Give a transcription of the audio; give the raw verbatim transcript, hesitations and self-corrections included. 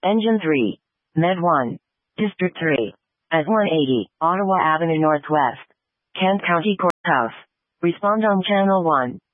Engine three. Med one. District three. S one eighty, Ottawa Avenue Northwest. Kent County Courthouse. Respond on Channel one.